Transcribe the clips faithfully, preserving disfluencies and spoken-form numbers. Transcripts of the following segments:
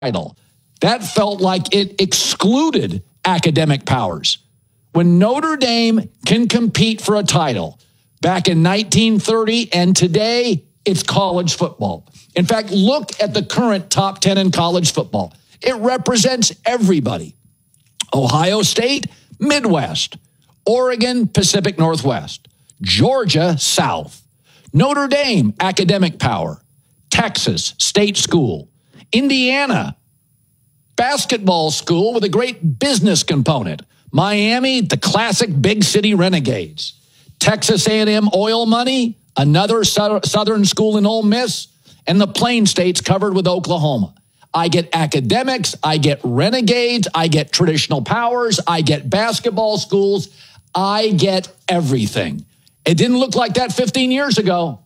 title. That felt like it excluded academic powers. When Notre Dame can compete for a title back in nineteen thirty and today, it's college football. In fact, look at the current top ten in college football. It represents everybody. Ohio State, Midwest. Oregon, Pacific Northwest. Georgia, South. Notre Dame, academic power. Texas, state school. Indiana, basketball school with a great business component. Miami, the classic big city renegades. Texas A and M oil money, another southern school in Ole Miss, and the Plain States covered with Oklahoma. I get academics, I get renegades, I get traditional powers, I get basketball schools, I get everything. It didn't look like that fifteen years ago.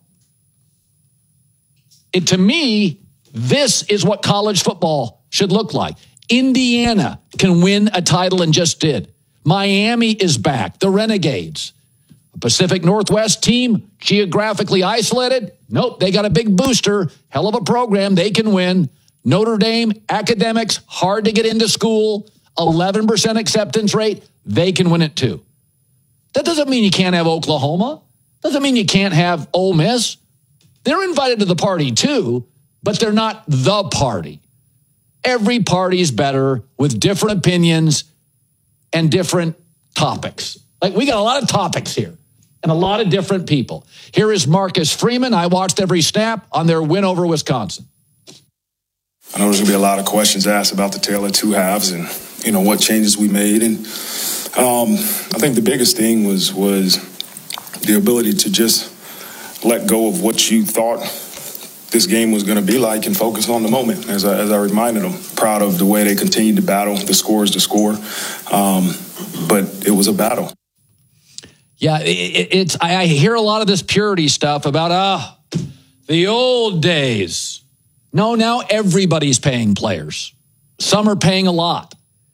It, to me, this is what college football should look like. Indiana can win a title and just did. Miami is back. The Renegades. A Pacific Northwest team, geographically isolated. Nope, they got a big booster. Hell of a program. They can win. Notre Dame, academics, hard to get into school. eleven percent acceptance rate. They can win it too. That doesn't mean you can't have Oklahoma. Doesn't mean you can't have Ole Miss. They're invited to the party too, but they're not the party. Every party's better with different opinions and different topics. Like, we got a lot of topics here and a lot of different people. Here is Marcus Freeman. I watched every snap on their win over Wisconsin. I know there's going to be a lot of questions asked about the tale of two halves and, you know, what changes we made. And um, I think the biggest thing was was the ability to just let go of what you thought this game was going to be like and focus on the moment, as I, as I reminded them. Proud of the way they continued to battle. The score is the score. Um, but it was a battle. Yeah, it, it's. I, I hear a lot of this purity stuff about, ah, uh, the old days. No, now everybody's paying players. Some are paying a lot.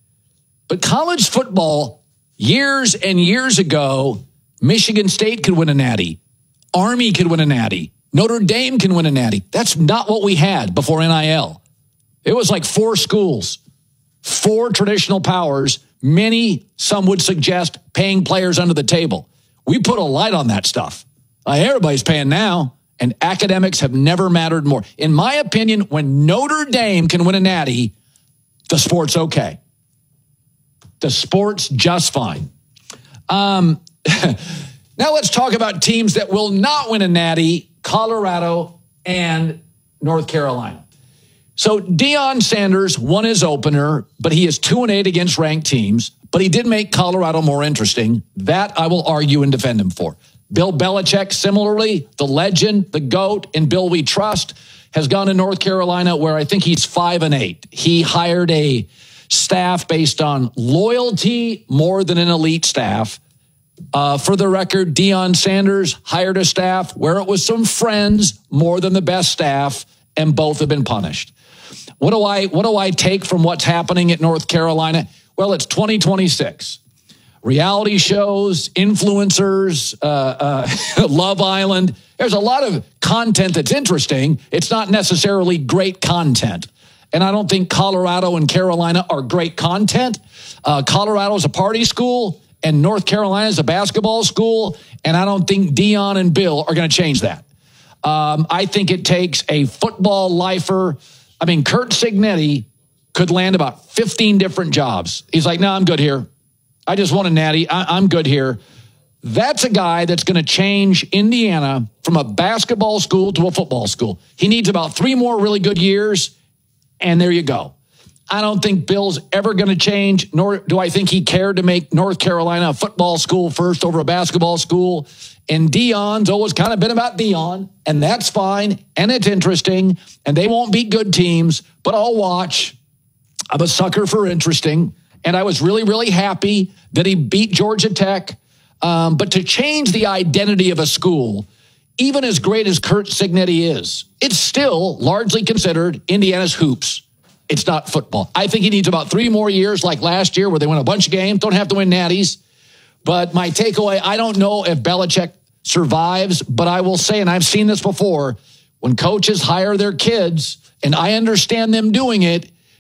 But college football, years and years ago, Michigan State could win a natty. Army could win a natty. Notre Dame can win a natty. That's not what we had before N I L. It was like four schools, four traditional powers, many, some would suggest, paying players under the table. We put a light on that stuff. Uh, everybody's paying now, and academics have never mattered more. In my opinion, when Notre Dame can win a natty, the sport's okay. The sport's just fine. Um, now let's talk about teams that will not win a natty. Colorado and North Carolina. So Deion Sanders won his opener, but he is two and eight against ranked teams, but he did make Colorado more interesting. That I will argue and defend him for. Bill Belichick, similarly, the legend, the GOAT, and Bill we trust, has gone to North Carolina where I think he's five and eight. He hired a staff based on loyalty more than an elite staff. Uh, for the record, Deion Sanders hired a staff where it was some friends more than the best staff, and both have been punished. What do I what do I take from what's happening at North Carolina? Well, it's twenty twenty-six. Reality shows, influencers, uh, uh, Love Island. There's a lot of content that's interesting. It's not necessarily great content. And I don't think Colorado and Carolina are great content. Uh, Colorado is a party school, and North Carolina is a basketball school, and I don't think Deion and Bill are going to change that. Um, I think it takes a football lifer. I mean, Curt Cignetti could land about fifteen different jobs. He's like, no, I'm good here. I just want a natty. I- I'm good here. That's a guy that's going to change Indiana from a basketball school to a football school. He needs about three more really good years, and there you go. I don't think Bill's ever going to change, nor do I think he cared to make North Carolina a football school first over a basketball school. And Deion's always kind of been about Deion, and that's fine, and it's interesting, and they won't beat good teams, but I'll watch. I'm a sucker for interesting, and I was really, really happy that he beat Georgia Tech. Um, but to change the identity of a school, even as great as Curt Cignetti is, it's still largely considered Indiana's hoops. It's not football. I think he needs about three more years like last year where they win a bunch of games, don't have to win natties. But my takeaway, I don't know if Belichick survives, but I will say, and I've seen this before, when coaches hire their kids, and I understand them doing it,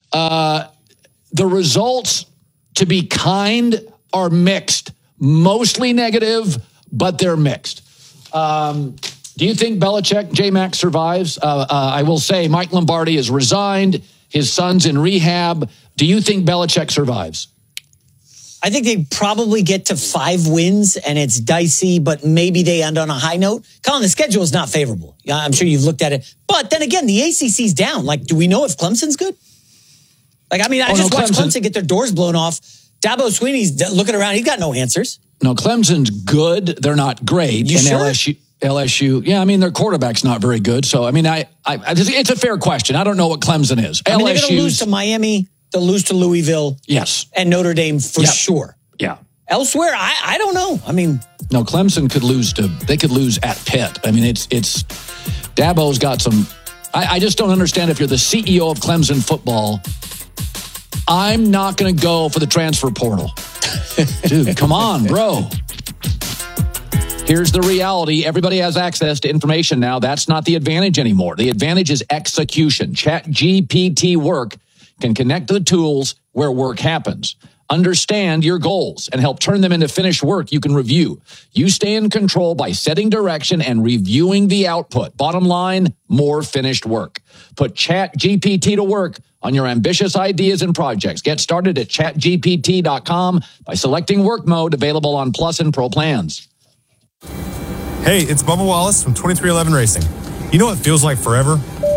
Uh, the results, to be kind, are mixed. Mostly negative, but they're mixed. Um, do you think Belichick, J-Mac, survives? Uh, uh, I will say Mike Lombardi has resigned. His son's in rehab. Do you think Belichick survives? I think they probably get to five wins, and it's dicey, but maybe they end on a high note. Colin, the schedule is not favorable. I'm sure you've looked at it. But then again, the A C C's down. Like, do we know if Clemson's good? Like, I mean, I oh, just no, watched Clemson. Clemson get their doors blown off. Dabo Swinney's looking around. He's got no answers. No, Clemson's good. They're not great. You and sure? L S U, L S U, yeah, I mean, their quarterback's not very good. So, I mean, I, I, it's a fair question. I don't know what Clemson is. I mean, they're going to lose to Miami. They'll lose to Louisville. Yes. And Notre Dame for yep. sure. Yeah. Elsewhere, I, I don't know. I mean, no, Clemson could lose to, they could lose at Pitt. I mean, it's, it's, Dabo's got some, I, I just don't understand if you're the C E O of Clemson football, I'm not going to go for the transfer portal. Dude, come on, bro. Here's the reality. Everybody has access to information now. That's not the advantage anymore. The advantage is execution. ChatGPT Work can connect to the tools where work happens. Understand your goals and help turn them into finished work you can review. You stay in control by setting direction and reviewing the output. Bottom line, more finished work. Put ChatGPT to work on your ambitious ideas and projects. Get started at chat G P T dot com by selecting work mode, available on Plus and Pro plans. Hey, it's Bubba Wallace from twenty-three eleven Racing. You know what feels like forever?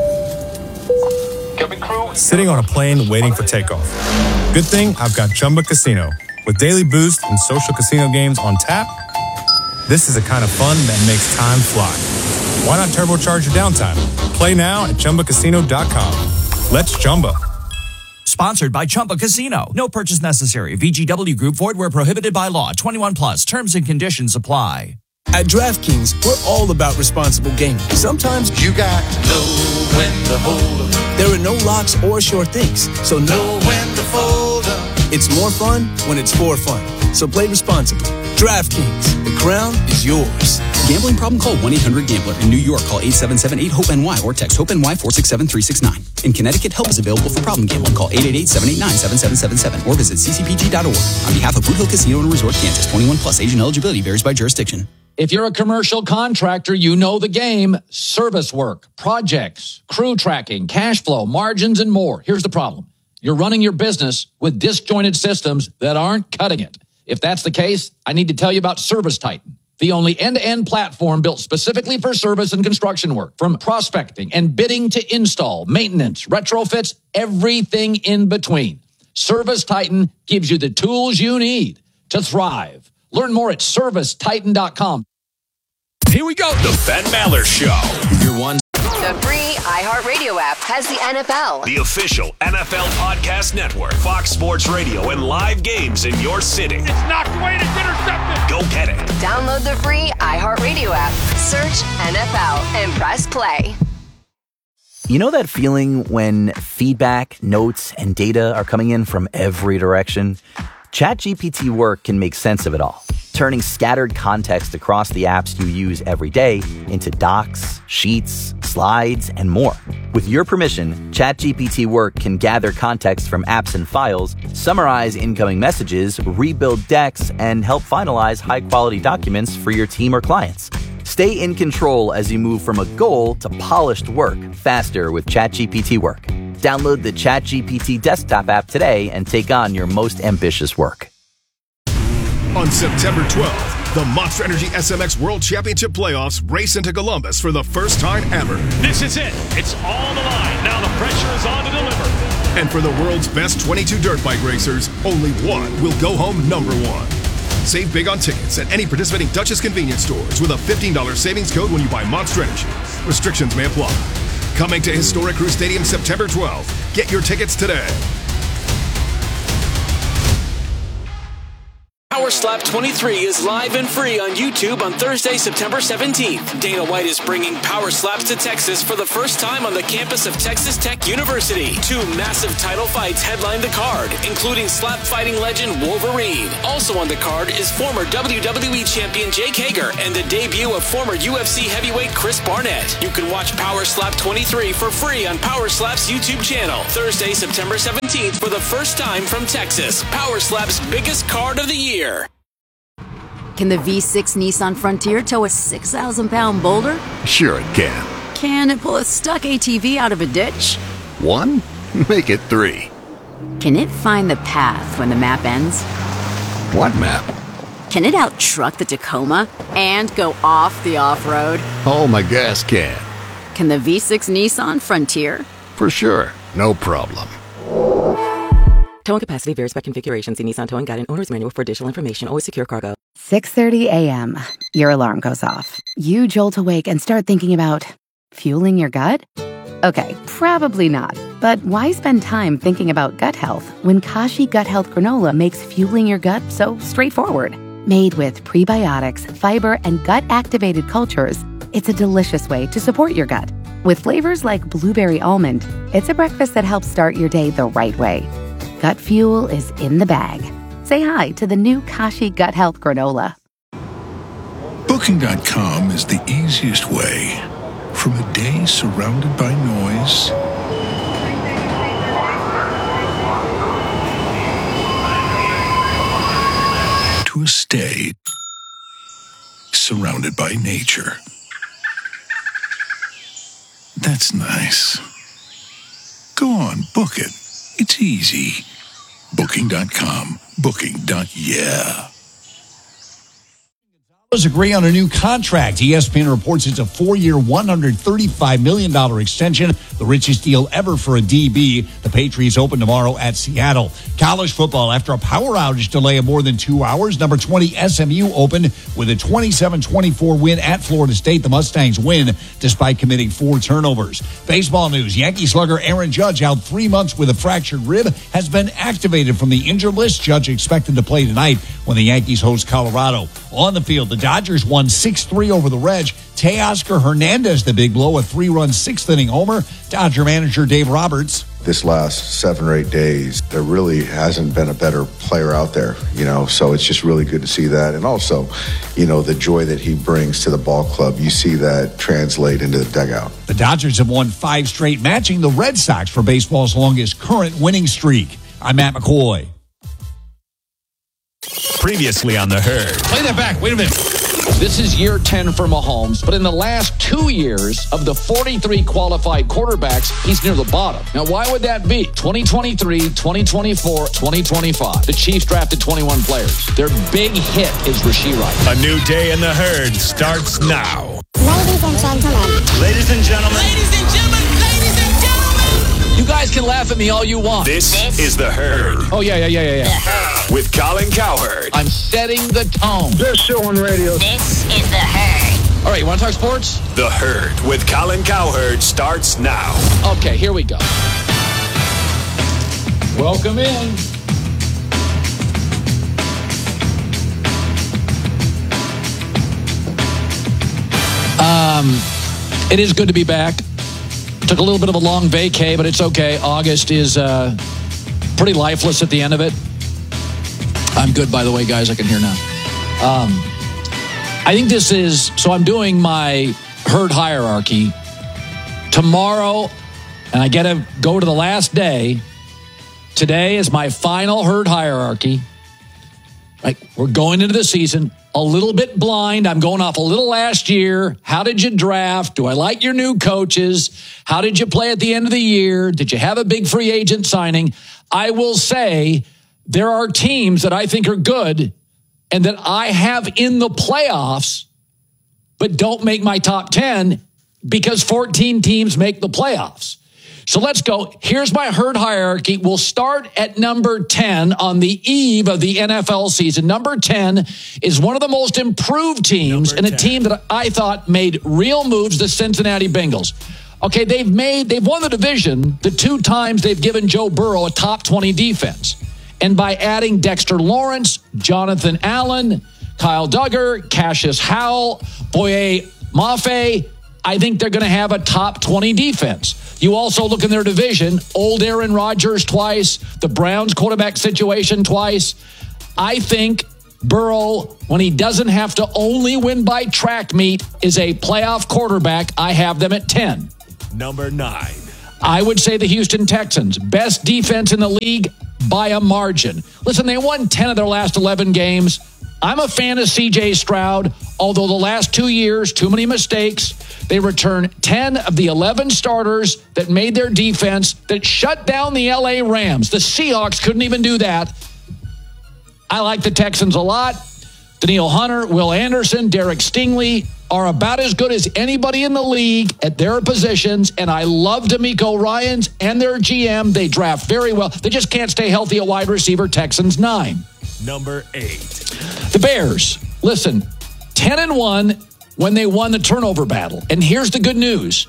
Sitting on a plane waiting for takeoff. Good thing I've got Chumba Casino. With daily boost and social casino games on tap, this is the kind of fun that makes time fly. Why not turbocharge your downtime? Play now at Chumba Casino dot com. Let's Chumba. Sponsored by Chumba Casino. No purchase necessary. V G W Group. Void where prohibited by law. twenty-one plus. Terms and conditions apply. At DraftKings, we're all about responsible gaming. Sometimes you got to know when to hold 'em. There are no locks or sure things, so know when to fold 'em. It's more fun when it's for fun. So play responsibly. DraftKings, the crown is yours. Gambling problem? Call one eight hundred gambler. In New York, call eight seven seven eight hope N Y or text HOPE-NY four six seven three six nine. In Connecticut, help is available for problem gambling. Call eight eight eight seven eight nine seven seven seven seven or visit c c p g dot org. On behalf of Boot Hill Casino and Resort, Kansas, twenty-one plus, age and eligibility varies by jurisdiction. If you're a commercial contractor, you know the game. Service work, projects, crew tracking, cash flow, margins, and more. Here's the problem. You're running your business with disjointed systems that aren't cutting it. If that's the case, I need to tell you about ServiceTitan, the only end-to-end platform built specifically for service and construction work. From prospecting and bidding to install, maintenance, retrofits, everything in between. ServiceTitan gives you the tools you need to thrive. Learn more at service titan dot com. Here we go. The Ben Maller Show. Your one. The free iHeartRadio app has the N F L. The official N F L podcast network. Fox Sports Radio and live games in your city. It's knocked away and it's intercepted. Go get it. Download the free iHeartRadio app. Search N F L and press play. You know that feeling when feedback, notes, and data are coming in from every direction? ChatGPT Work can make sense of it all, turning scattered context across the apps you use every day into docs, sheets, slides, and more. With your permission, ChatGPT Work can gather context from apps and files, summarize incoming messages, rebuild decks, and help finalize high-quality documents for your team or clients. Stay in control as you move from a goal to polished work faster with ChatGPT Work. Download the ChatGPT desktop app today and take on your most ambitious work. On September twelfth, the Monster Energy S M X World Championship Playoffs race into Columbus for the first time ever. This is it. It's all the line. Now the pressure is on to deliver. And for the world's best twenty-two dirt bike racers, only one will go home number one. Save big on tickets at any participating Dutchess convenience stores with a fifteen dollars savings code when you buy Monster Energy. Restrictions may apply. Coming to historic Crew Stadium September twelfth. Get your tickets today. Power Slap twenty-three is live and free on YouTube on Thursday, September seventeenth. Dana White is bringing Power Slaps to Texas for the first time on the campus of Texas Tech University. Two massive title fights headline the card, including slap fighting legend Wolverine. Also on the card is former W W E champion Jake Hager and the debut of former U F C heavyweight Chris Barnett. You can watch Power Slap twenty-three for free on Power Slap's YouTube channel. Thursday, September seventeenth for the first time from Texas. Power Slap's biggest card of the year. Can the V six Nissan Frontier tow a six thousand pound boulder? Sure it can. Can it pull a stuck A T V out of a ditch? One? Make it three. Can it find the path when the map ends? What map? Can it out-truck the Tacoma and go off the off-road? Oh, my gas can. Can the V six Nissan Frontier? For sure. No problem. Towing capacity varies by configuration. See Nissan Towing Guide and Owner's Manual for additional information. Always secure cargo. six thirty a.m. Your alarm goes off. You jolt awake and start thinking about fueling your gut? Okay, probably not. But why spend time thinking about gut health when Kashi Gut Health Granola makes fueling your gut so straightforward? Made with prebiotics, fiber, and gut-activated cultures, it's a delicious way to support your gut. With flavors like blueberry almond, it's a breakfast that helps start your day the right way. Gut fuel is in the bag. Say hi to the new Kashi Gut Health Granola. Booking dot com is the easiest way. From a day surrounded by noise to a stay surrounded by nature. That's nice. Go on, book it. It's easy. Booking dot com. Booking. Yeah. Agree on a new contract. E S P N reports it's a four-year, one hundred thirty-five million dollars extension, the richest deal ever for a D B. The Patriots open tomorrow at Seattle. College football, after a power outage delay of more than two hours, number twenty S M U opened with a twenty-seven twenty-four win at Florida State. The Mustangs win despite committing four turnovers. Baseball news, Yankee slugger Aaron Judge, out three months with a fractured rib, has been activated from the injured list. Judge expected to play tonight when the Yankees host Colorado. On the field, the Dodgers won six three over the Reds. Teoscar Hernandez, the big blow, a three-run sixth-inning homer. Dodger manager Dave Roberts. This last seven or eight days, there really hasn't been a better player out there, you know, so it's just really good to see that. And also, you know, the joy that he brings to the ball club, you see that translate into the dugout. The Dodgers have won five straight, matching the Red Sox for baseball's longest current winning streak. I'm Matt McCoy. Previously on The Herd. Play that back. Wait a minute. This is year ten for Mahomes, but in the last two years of the forty-three qualified quarterbacks, he's near the bottom. Now, why would that be? twenty twenty-three, twenty twenty-four, twenty twenty-five. The Chiefs drafted twenty-one players. Their big hit is Rashee Rice. A new day in The Herd starts now. Ladies and gentlemen. Ladies and gentlemen. Ladies and gentlemen. Ladies and gentlemen. You guys can laugh at me all you want. This, this is The Herd. Oh, yeah, yeah, yeah, yeah, yeah. With Colin Cowherd. I'm setting the tone. This show on radio. This is The Herd. All right, you want to talk sports? The Herd with Colin Cowherd starts now. Okay, here we go. Welcome in. Um, it is good to be back. Took a little bit of a long vacay, but it's okay. August is uh, pretty lifeless at the end of it. I'm good, by the way, guys. I can hear now. Um, I think this is, so I'm doing my herd hierarchy tomorrow, and I get to go to the last day. Today is my final herd hierarchy. Like, we're going into the season a little bit blind. I'm going off a little last year. How did you draft? Do I like your new coaches? How did you play at the end of the year? Did you have a big free agent signing? I will say there are teams that I think are good and that I have in the playoffs, but don't make my top ten because fourteen teams make the playoffs. So let's go. Here's my herd hierarchy. We'll start at number ten on the eve of the N F L season. Number ten is one of the most improved teams and a team that I thought made real moves, the Cincinnati Bengals. Okay, they've made, they've won the division the two times they've given Joe Burrow a top twenty defense. And by adding Dexter Lawrence, Jonathan Allen, Kyle Duggar, Cassius Howell, Boye Mafe, I think they're going to have a top twenty defense. You also look in their division, old Aaron Rodgers twice, the Browns quarterback situation twice. I think Burrow, when he doesn't have to only win by track meet, is a playoff quarterback. I have them at ten. Number nine. I would say the Houston Texans, best defense in the league by a margin. Listen, they won ten of their last eleven games. I'm a fan of C J Stroud, although the last two years, too many mistakes. They returned ten of the eleven starters that made their defense, that shut down the L A Rams. The Seahawks couldn't even do that. I like the Texans a lot. Danielle Hunter, Will Anderson, Derek Stingley are about as good as anybody in the league at their positions, and I love D'Amico Ryans and their G M. They draft very well. They just can't stay healthy at wide receiver. Texans nine. Number eight. The Bears. Listen, ten and one when they won the turnover battle. And here's the good news.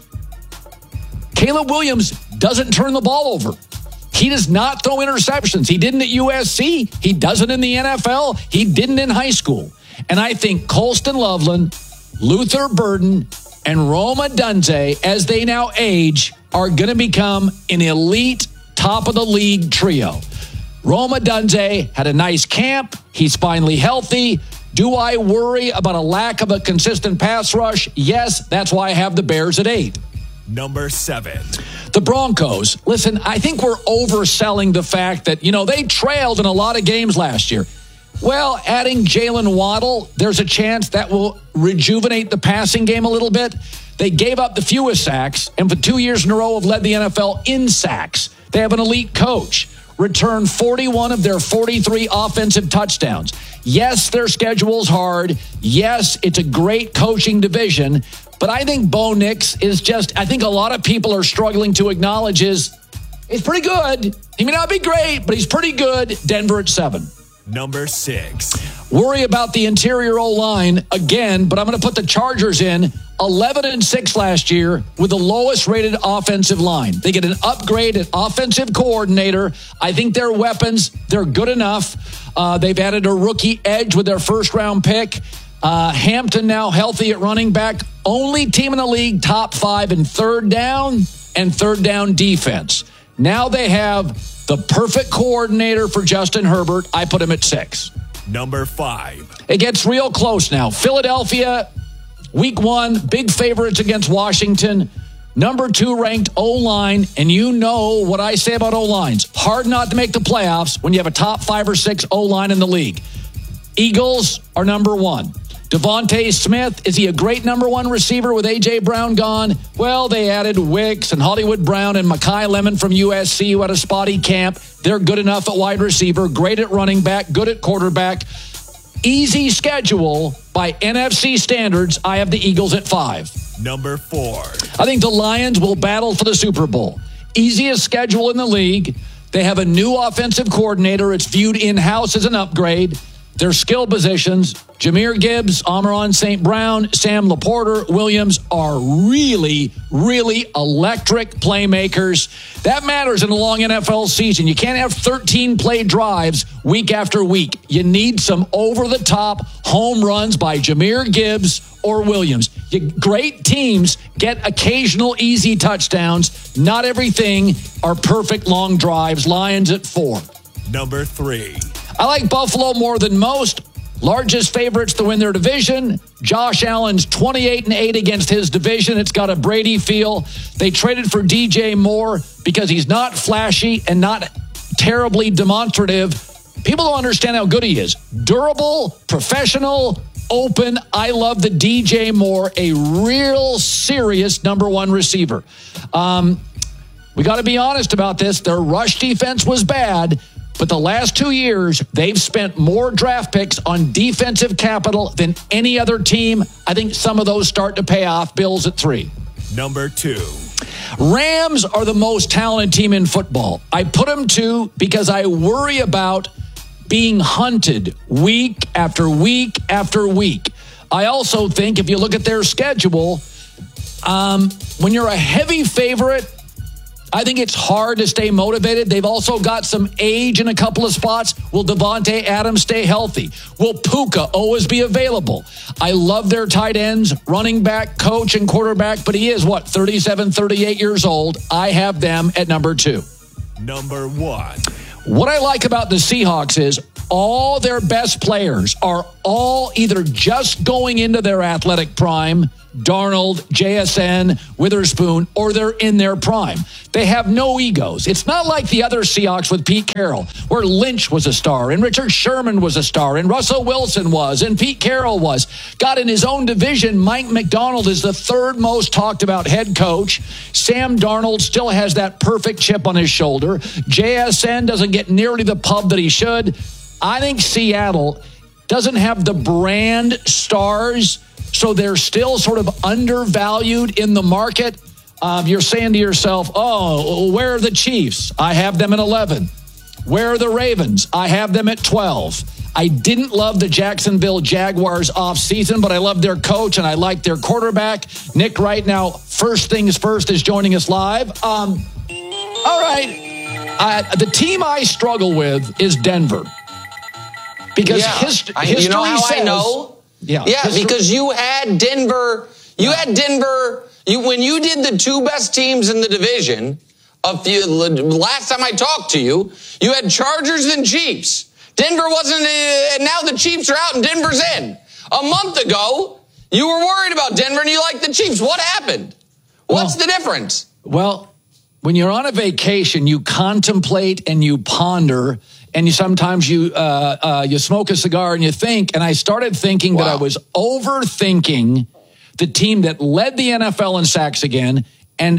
Caleb Williams doesn't turn the ball over. He does not throw interceptions. He didn't at U S C. He doesn't in the N F L. He didn't in high school. And I think Colston Loveland, Luther Burden, and Roma Dunze, as they now age, are going to become an elite top-of-the-league trio. Roma Dunze had a nice camp. He's finally healthy. Do I worry about a lack of a consistent pass rush? Yes, that's why I have the Bears at eight. Number seven. The Broncos. Listen, I think we're overselling the fact that, you know, they trailed in a lot of games last year. Well, adding Jalen Waddle, there's a chance that will rejuvenate the passing game a little bit. They gave up the fewest sacks, and for two years in a row have led the N F L in sacks. They have an elite coach. Returned forty-one of their forty-three offensive touchdowns. Yes, their schedule's hard. Yes, it's a great coaching division. But I think Bo Nix is just, I think a lot of people are struggling to acknowledge is, he's pretty good. He may not be great, but he's pretty good. Denver at seven. Number six. Worry about the interior O-line again, but I'm going to put the Chargers in eleven and six last year with the lowest rated offensive line. They get an upgrade at offensive coordinator. I think their weapons, they're good enough. Uh, they've added a rookie edge with their first round pick. Uh, Hampton now healthy at running back. Only team in the league top five in third down and third down defense. Now they have the perfect coordinator for Justin Herbert. I put him at six. Number five. It gets real close now. Philadelphia, week one, big favorites against Washington. Number two ranked O-line, and you know what I say about O-lines. Hard not to make the playoffs when you have a top five or six O-line in the league. Eagles are number one. Devontae Smith, is he a great number one receiver with A J. Brown gone? Well, they added Wicks and Hollywood Brown and Mekhi Lemon from U S C who had a spotty camp. They're good enough at wide receiver, great at running back, good at quarterback. Easy schedule by N F C standards. I have the Eagles at five. Number four. I think the Lions will battle for the Super Bowl. Easiest schedule in the league. They have a new offensive coordinator. It's viewed in-house as an upgrade. Their skill positions, Jahmyr Gibbs, Amon Saint Brown, Sam Laporta, Williams are really, really electric playmakers. That matters in a long N F L season. You can't have thirteen play drives week after week. You need some over-the-top home runs by Jahmyr Gibbs or Williams. You, great teams get occasional easy touchdowns. Not everything are perfect long drives. Lions at four. Number three. I like Buffalo more than most. Largest favorites to win their division. Josh Allen's twenty-eight and eight against his division. It's got a Brady feel. They traded for D J Moore because he's not flashy and not terribly demonstrative. People don't understand how good he is. Durable, professional, open. I love the D J Moore, a real serious number one receiver. Um, we got to be honest about this. Their rush defense was bad. But the last two years, they've spent more draft picks on defensive capital than any other team. I think some of those start to pay off. Bills at three. Number two. Rams are the most talented team in football. I put them two because I worry about being hunted week after week after week. I also think if you look at their schedule, um, when you're a heavy favorite I think it's hard to stay motivated. They've also got some age in a couple of spots. Will Devontae Adams stay healthy? Will Puka always be available? I love their tight ends, running back, coach, and quarterback, but he is, what, thirty-seven, thirty-eight years old. I have them at number two. Number one. What I like about the Seahawks is all their best players are all either just going into their athletic prime, Darnold, J S N, Witherspoon, or they're in their prime. They have no egos. It's not like the other Seahawks with Pete Carroll, where Lynch was a star, and Richard Sherman was a star, and Russell Wilson was, and Pete Carroll was. God, in his own division, Mike McDonald is the third most talked about head coach. Sam Darnold still has that perfect chip on his shoulder. J S N doesn't get nearly the pub that he should. I think Seattle doesn't have the brand stars, so they're still sort of undervalued in the market. Uh, you're saying to yourself, oh, where are the Chiefs? I have them at eleven. Where are the Ravens? I have them at twelve. I didn't love the Jacksonville Jaguars offseason, but I love their coach and I like their quarterback. Nick right now, first things first, is joining us live. Um, all right. Uh, the team I struggle with is Denver. Because yeah. hist- I, history you know how says... I know? Yeah, yeah history- because you had Denver. You yeah. had Denver. You when you did the two best teams in the division. A few last time I talked to you, you had Chargers and Chiefs. Denver wasn't, uh, and now the Chiefs are out and Denver's in. A month ago, you were worried about Denver and you liked the Chiefs. What happened? What's well, the difference? Well, when you're on a vacation, you contemplate and you ponder. And you, sometimes you uh, uh, you smoke a cigar and you think. And I started thinking wow. that I was overthinking the team that led the N F L in sacks again and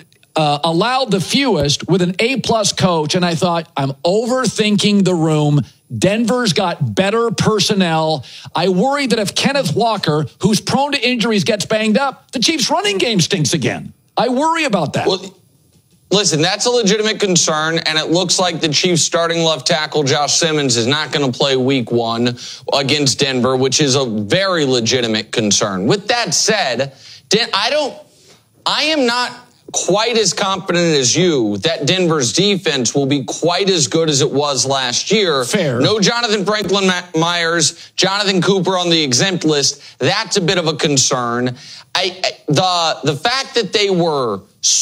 uh, allowed the fewest with an A-plus coach. And I thought, I'm overthinking the room. Denver's got better personnel. I worry that if Kenneth Walker, who's prone to injuries, gets banged up, the Chiefs' running game stinks again. I worry about that. Well, listen, that's a legitimate concern, and it looks like the Chiefs' starting left tackle, Josh Simmons, is not going to play week one against Denver, which is a very legitimate concern. With that said, I don't, I am not quite as confident as you that Denver's defense will be quite as good as it was last year. Fair. No Jonathan Franklin Myers, Jonathan Cooper on the exempt list. That's a bit of a concern. I, the, the fact that they were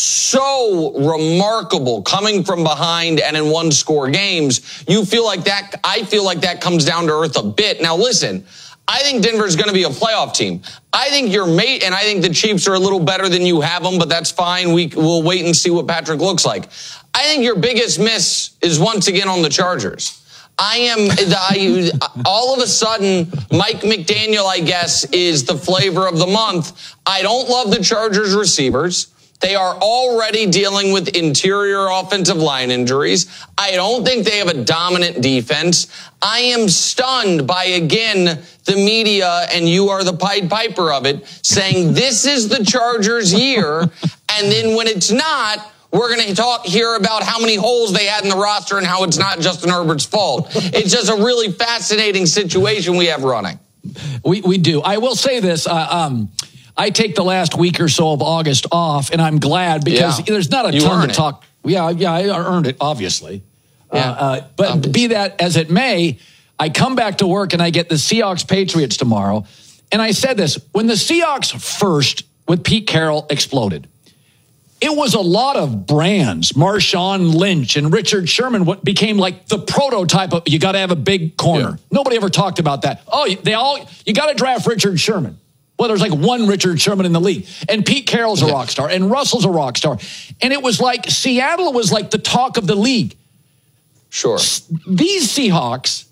so remarkable coming from behind and in one score games, you feel like that, I feel like that comes down to earth a bit. Now listen, I think Denver's going to be a playoff team. I think your mate, and I think the Chiefs are a little better than you have them, but that's fine. We, we'll wait and see what Patrick looks like. I think your biggest miss is once again on the Chargers. I am, I, all of a sudden, Mike McDaniel, I guess, is the flavor of the month. I don't love the Chargers receivers. They are already dealing with interior offensive line injuries. I don't think they have a dominant defense. I am stunned by, again, the media, and you are the Pied Piper of it, saying this is the Chargers' year, and then when it's not, we're going to talk here about how many holes they had in the roster and how it's not Justin Herbert's fault. It's just a really fascinating situation we have running. We we do. I will say this. Uh, um, I take the last week or so of August off, and I'm glad because yeah. there's not a you ton to it. talk. Yeah, yeah, I earned it, obviously. Yeah. Uh, uh, but obviously. Be that as it may, I come back to work and I get the Seahawks Patriots tomorrow. And I said this, when the Seahawks first with Pete Carroll exploded, it was a lot of brands. Marshawn Lynch and Richard Sherman, what became like the prototype of, you got to have a big corner. Yeah. Nobody ever talked about that. Oh, they all, you got to draft Richard Sherman. Well, there's like one Richard Sherman in the league. And Pete Carroll's a yeah. rock star. And Russell's a rock star. And it was like Seattle was like the talk of the league. Sure. These Seahawks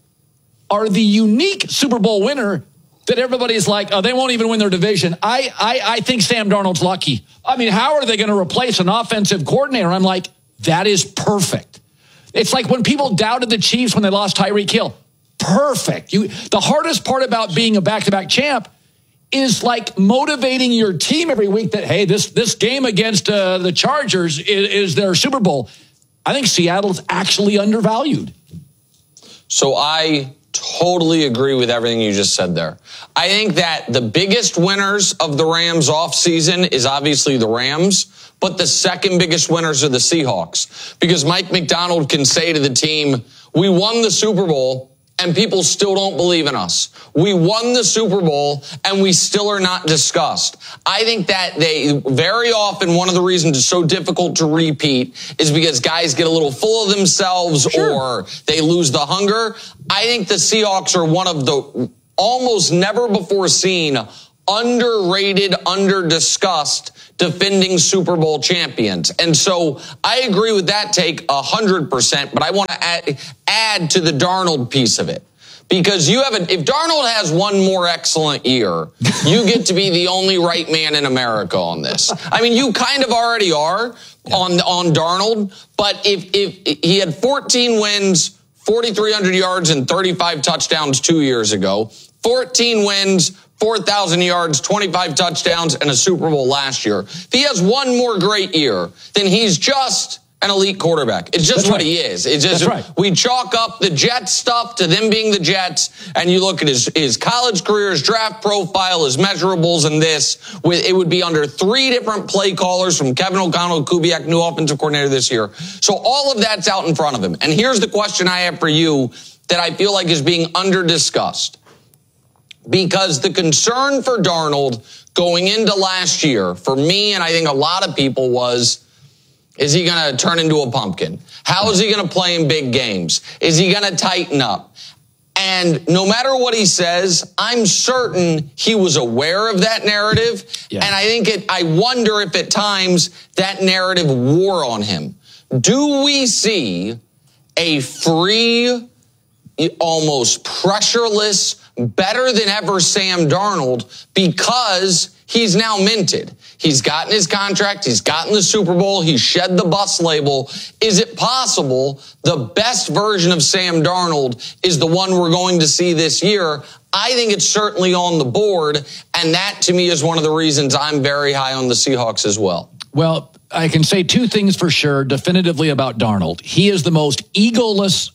are the unique Super Bowl winner that everybody's like, oh, they won't even win their division. I, I, I think Sam Darnold's lucky. I mean, how are they going to replace an offensive coordinator? I'm like, that is perfect. It's like when people doubted the Chiefs when they lost Tyreek Hill. Perfect. You, the hardest part about being a back-to-back champ is like motivating your team every week that, hey, this this game against uh, the Chargers is, is their Super Bowl. I think Seattle's actually undervalued. So I totally agree with everything you just said there. I think that the biggest winners of the Rams offseason is obviously the Rams, but the second biggest winners are the Seahawks. Because Mike Macdonald can say to the team, we won the Super Bowl, and people still don't believe in us. We won the Super Bowl, and we still are not discussed. I think that they, very often, one of the reasons it's so difficult to repeat is because guys get a little full of themselves sure. or they lose the hunger. I think the Seahawks are one of the almost never before seen, underrated, under-discussed defending Super Bowl champions. And so I agree with that take one hundred percent, but I want to add, add to the Darnold piece of it. Because you have a, if Darnold has one more excellent year, you get to be the only right man in America on this. I mean, you kind of already are yeah. on, on Darnold, but if, if he had fourteen wins, forty-three hundred yards, and thirty-five touchdowns two years ago, fourteen wins, four thousand yards, twenty-five touchdowns, and a Super Bowl last year. If he has one more great year, then he's just an elite quarterback. It's just That's what right. he is. It's just right. we chalk up the Jets stuff to them being the Jets, and you look at his, his college career, his draft profile, his measurables, and this. With it would be under three different play callers from Kevin O'Connell, Kubiak, new offensive coordinator this year. So all of that's out in front of him. And here's the question I have for you that I feel like is being under-discussed. Because the concern for Darnold going into last year, for me and I think a lot of people was, is he going to turn into a pumpkin? How is he going to play in big games? Is he going to tighten up? And no matter what he says, I'm certain he was aware of that narrative. Yeah. And I think it, I wonder if at times that narrative wore on him. Do we see a free, almost pressureless, better than ever Sam Darnold because he's now minted? He's gotten his contract. He's gotten the Super Bowl. He's shed the bus label. Is it possible the best version of Sam Darnold is the one we're going to see this year? I think it's certainly on the board, and that to me is one of the reasons I'm very high on the Seahawks as well. Well, I can say two things for sure definitively about Darnold. He is the most egoless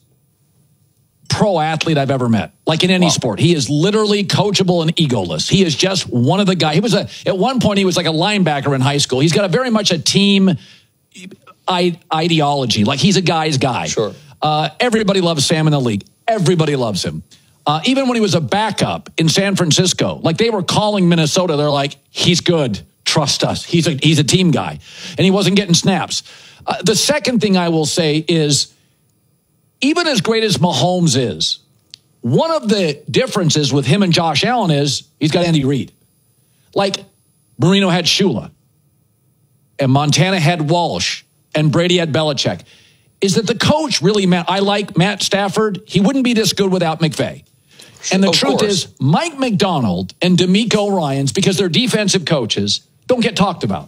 pro athlete I've ever met, like in any wow. sport. He is literally coachable and egoless. He is just one of the guys. He was a, at one point, he was like a linebacker in high school. He's got a very much a team I, ideology. Like he's a guy's guy. Sure. Uh, everybody loves Sam in the league. Everybody loves him. Uh, even when he was a backup in San Francisco, like they were calling Minnesota, they're like, he's good. Trust us. He's a, he's a team guy. And he wasn't getting snaps. Uh, the second thing I will say is, even as great as Mahomes is, one of the differences with him and Josh Allen is he's got Andy Reid. Like Marino had Shula, and Montana had Walsh, and Brady had Belichick. Is that the coach really, Matt? I like Matt Stafford. He wouldn't be this good without McVay. And the of truth course. is, Mike Macdonald and DeMeco Ryans, because they're defensive coaches, don't get talked about.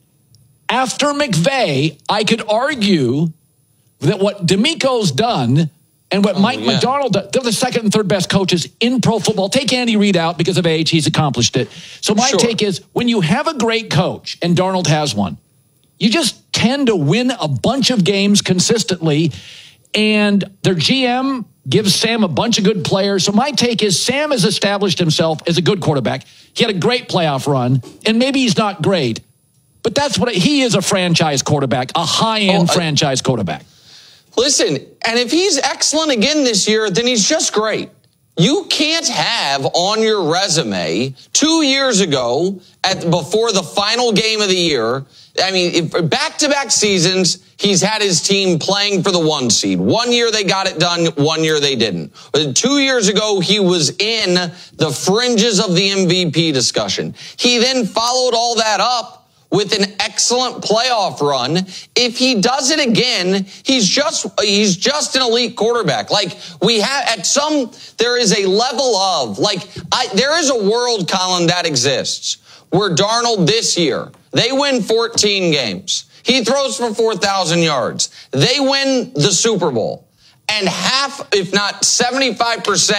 After McVay, I could argue that what DeMeco's done and what oh, Mike yeah. Macdonald does, they're the second and third best coaches in pro football. Take Andy Reid out because of age. He's accomplished it. So my sure. take is when you have a great coach, and Darnold has one, you just tend to win a bunch of games consistently, and their G M gives Sam a bunch of good players. So my take is Sam has established himself as a good quarterback. He had a great playoff run, and maybe he's not great, but that's what he is, a franchise quarterback, a high-end oh, I- franchise quarterback. Listen, and if he's excellent again this year, then he's just great. You can't have on your resume two years ago, at before the final game of the year, I mean, if, back-to-back seasons, he's had his team playing for the one seed. One year they got it done, one year they didn't. Two years ago, he was in the fringes of the M V P discussion. He then followed all that up with an excellent playoff run. If he does it again, he's just he's just an elite quarterback. Like we have at some, there is a level of like I, there is a world, Colin, that exists where Darnold this year they win fourteen games. He throws for four thousand yards. They win the Super Bowl. And half, if not seventy-five percent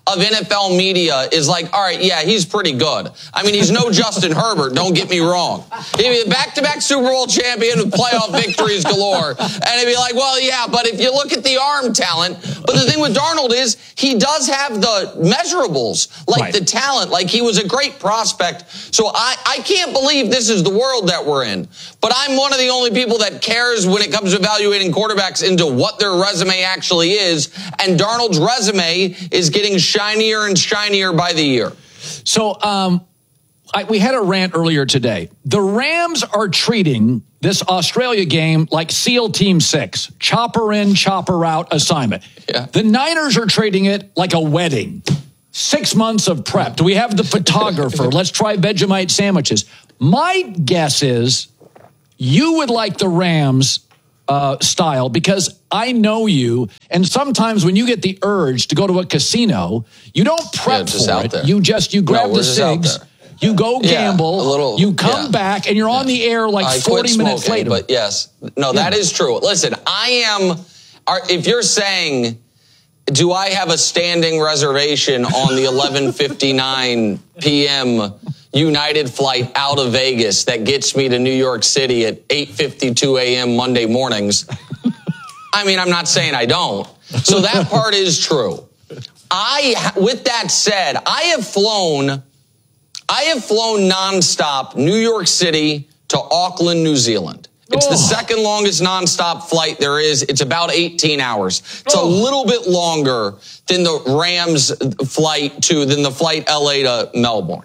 of N F L media is like, all right, yeah, he's pretty good. I mean, he's no Justin Herbert, don't get me wrong. He'd be back-to-back Super Bowl champion with playoff victories galore. And he'd be like, well, yeah, but if you look at the arm talent, but the thing with Darnold is he does have the measurables, like right. the talent, like he was a great prospect. So I, I can't believe this is the world that we're in. But I'm one of the only people that cares when it comes to evaluating quarterbacks into what their resume actually is. And Darnold's resume is getting shinier and shinier by the year. So um, I, we had a rant earlier today. The Rams are treating this Australia game like SEAL Team six, chopper in, chopper out assignment. Yeah. The Niners are treating it like a wedding. Six months of prep. Do we have the photographer? Let's try Vegemite sandwiches. My guess is you would like the Rams uh, style because I know you. And sometimes when you get the urge to go to a casino, you don't prep yeah, for it. There. You just, you grab no, the cigs, you go gamble, yeah, little, you come yeah. back, and you're on the air like I forty minutes smoking, later. But yes, no, that yeah. is true. Listen, I am, are, if you're saying, do I have a standing reservation on the eleven fifty-nine p.m. United flight out of Vegas that gets me to New York City at eight fifty-two a.m. Monday mornings? I mean, I'm not saying I don't. So that part is true. I, with that said, I have flown, I have flown nonstop New York City to Auckland, New Zealand. It's oh. the second longest nonstop flight there is. It's about eighteen hours. It's oh. a little bit longer than the Rams flight to, than the flight L A to Melbourne.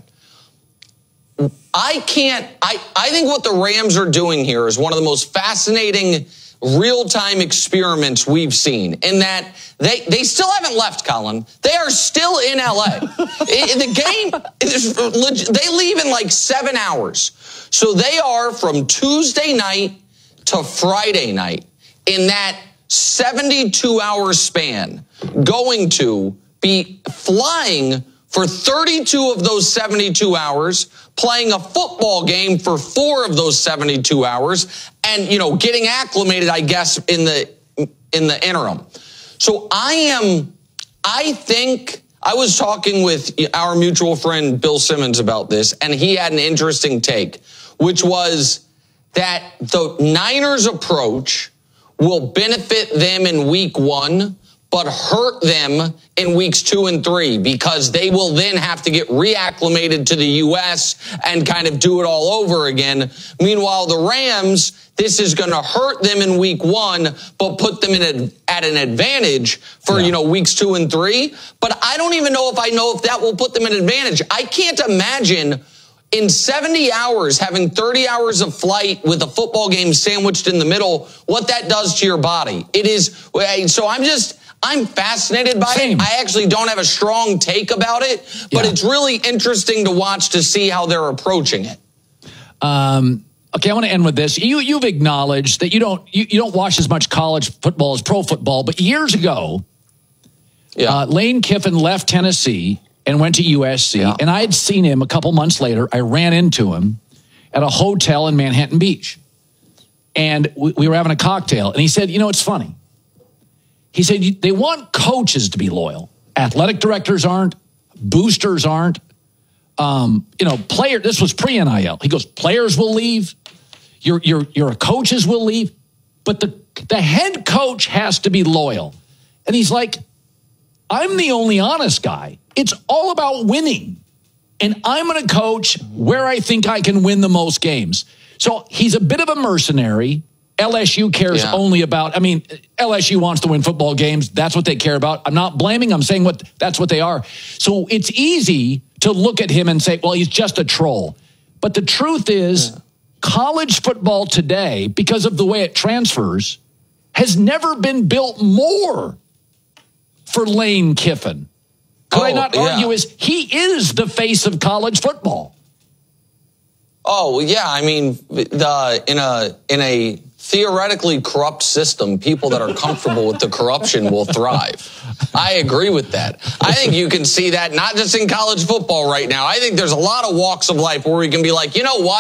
I can't, I, I think what the Rams are doing here is one of the most fascinating real-time experiments we've seen in that they, they still haven't left, Colin. They are still in L A. in the game, they leave in like seven hours. So they are from Tuesday night to Friday night in that seventy-two hour span going to be flying for thirty-two of those seventy-two hours, playing a football game for four of those seventy-two hours, and, you know, getting acclimated, I guess, in the in the interim. So I am, I think, I was talking with our mutual friend Bill Simmons about this, and he had an interesting take, which was that the Niners approach will benefit them in week one, but hurt them in weeks two and three because they will then have to get reacclimated to the U S and kind of do it all over again. Meanwhile, the Rams, this is going to hurt them in week one, but put them in a, at an advantage for, yeah. you know, weeks two and three. But I don't even know if I know if that will put them in an advantage. I can't imagine in seventy hours, having thirty hours of flight with a football game sandwiched in the middle, what that does to your body. It is, so I'm just, I'm fascinated by Same. it. I actually don't have a strong take about it, but yeah. it's really interesting to watch to see how they're approaching it. Um, okay, I want to end with this. You, you've acknowledged that you don't, you, you don't watch as much college football as pro football, but years ago, yeah. uh, Lane Kiffin left Tennessee and went to U S C, yeah. and I had seen him a couple months later. I ran into him at a hotel in Manhattan Beach, and we, we were having a cocktail, and he said, you know, it's funny. He said, they want coaches to be loyal. Athletic directors aren't. Boosters aren't. Um, you know, player. This was pre-N I L. He goes, players will leave. Your, your, your coaches will leave. But the, the head coach has to be loyal. And he's like, I'm the only honest guy. It's all about winning. And I'm going to coach where I think I can win the most games. So he's a bit of a mercenary. L S U cares yeah. only about, I mean, L S U wants to win football games. That's what they care about. I'm not blaming. I'm saying what that's what they are. So it's easy to look at him and say, well, he's just a troll. But the truth is, yeah. college football today, because of the way it transfers, has never been built more for Lane Kiffin. Could oh, I not argue yeah. is he is the face of college football. Oh, yeah. I mean, the in a in a theoretically corrupt system, people that are comfortable with the corruption will thrive. I agree with that. I think you can see that not just in college football right now. I think there's a lot of walks of life where we can be like, you know what?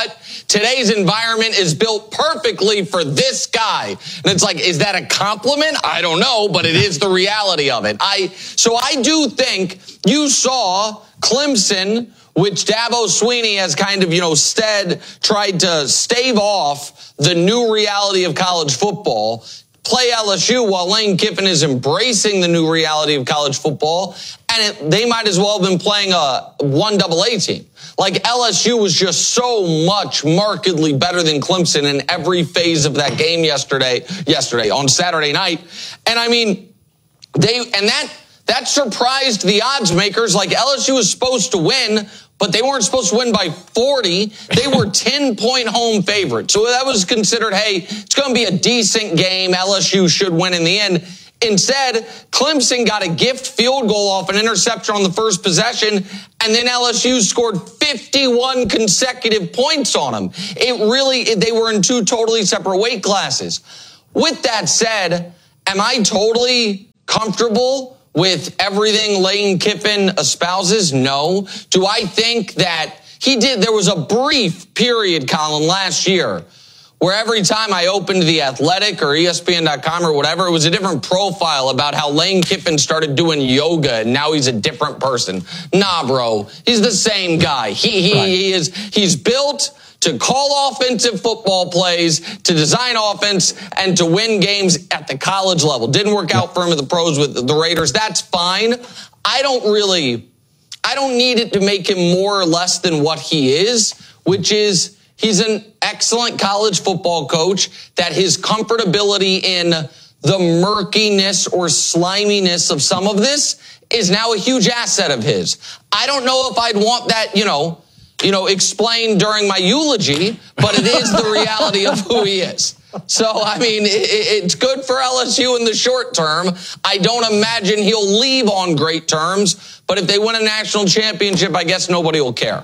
today's environment is built perfectly for this guy. And it's like, is that a compliment? I don't know, but it is the reality of it. I So I do think you saw Clemson, which Dabo Swinney has kind of, you know, stead tried to stave off the new reality of college football, play L S U while Lane Kiffin is embracing the new reality of college football. And it, they might as well have been playing a one double A team. Like L S U was just so much markedly better than Clemson in every phase of that game yesterday, yesterday on Saturday night. And I mean, they, and that, that surprised the odds makers. Like L S U was supposed to win, but they weren't supposed to win by forty. They were ten-point home favorites. So that was considered, hey, it's going to be a decent game. L S U should win in the end. Instead, Clemson got a gift field goal off an interception on the first possession, and then L S U scored fifty-one consecutive points on them. It really, they were in two totally separate weight classes. With that said, am I totally comfortable with everything Lane Kiffin espouses? No. Do I think that he did? There was a brief period, Colin, last year where every time I opened The Athletic or E S P N dot com or whatever, it was a different profile about how Lane Kiffin started doing yoga and now he's a different person. Nah, bro. He's the same guy. He, he, right. he is, he's built to call offensive football plays, to design offense, and to win games at the college level. Didn't work out for him at the pros with the Raiders. That's fine. I don't really, I don't need it to make him more or less than what he is, which is he's an excellent college football coach that his comfortability in the murkiness or sliminess of some of this is now a huge asset of his. I don't know if I'd want that, you know, you know, explained during my eulogy, but it is the reality of who he is. So, I mean, it, it's good for L S U in the short term. I don't imagine he'll leave on great terms, but if they win a national championship, I guess nobody will care.